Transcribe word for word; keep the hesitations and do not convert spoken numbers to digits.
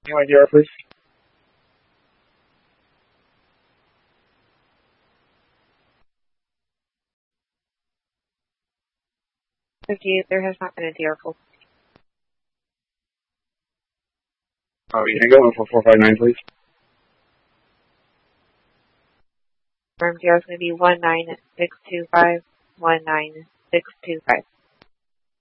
New I D R, please. fifty-eight, there has not been a D R pull. Oh, you can go in for four five nine, please. Confirmed D R is going to be one nine six two five, one nine six two five.